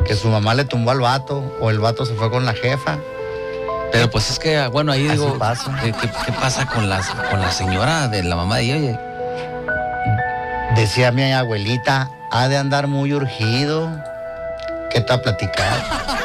que su mamá le tumbó al vato o el vato se fue con la jefa. Pero pues es que, bueno, ahí digo, pasa. ¿qué pasa con la señora de la mamá de ella? Oye? Decía mi abuelita, ha de andar muy urgido. ¿Qué te va a platicar?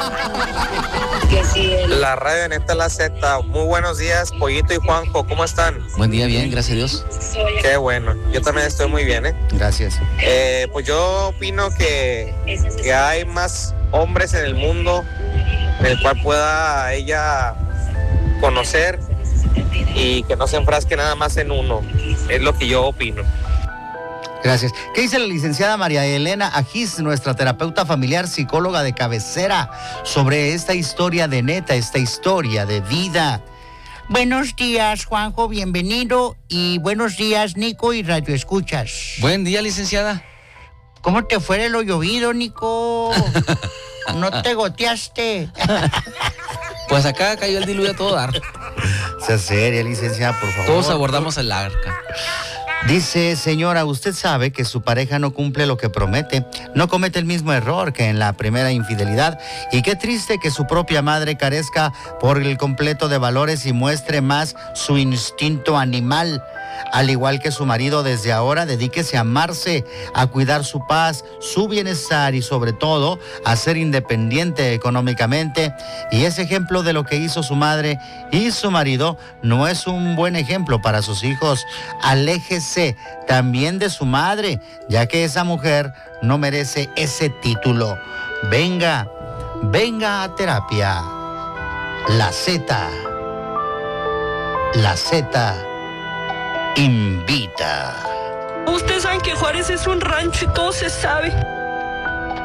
La radio en esta la Z. Muy buenos días, Pollito y Juanjo, ¿cómo están? Buen día, bien, gracias a Dios. Qué bueno, yo también estoy muy bien, ¿eh? Gracias. Pues yo opino que hay más hombres en el mundo en el cual pueda ella conocer y que no se enfrasque nada más en uno. Es lo que yo opino. Gracias. ¿Qué dice la licenciada María Elena Ajís, nuestra terapeuta familiar, psicóloga de cabecera, sobre esta historia de neta, esta historia de vida? Buenos días, Juanjo, bienvenido. Y buenos días, Nico y Radio Escuchas. Buen día, licenciada. ¿Cómo te fue lo llovido, Nico? ¿No te goteaste? Pues acá cayó el diluvio a todo dar. Sea seria, licenciada, por favor. Todos abordamos el arca. Dice, señora, usted sabe que su pareja no cumple lo que promete, no comete el mismo error que en la primera infidelidad, y qué triste que su propia madre carezca por el completo de valores y muestre más su instinto animal. Al igual que su marido, desde ahora dedíquese a amarse, a cuidar su paz, su bienestar y sobre todo a ser independiente económicamente. Y ese ejemplo de lo que hizo su madre y su marido no es un buen ejemplo para sus hijos. Aléjese también de su madre, ya que esa mujer no merece ese título. Venga a terapia. La Z invita. Ustedes saben que Juárez es un rancho y todo se sabe.